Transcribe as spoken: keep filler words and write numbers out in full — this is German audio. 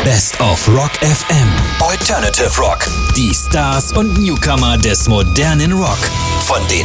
Best of Rock F M. Alternative Rock. Die Stars und Newcomer des modernen Rock. Von den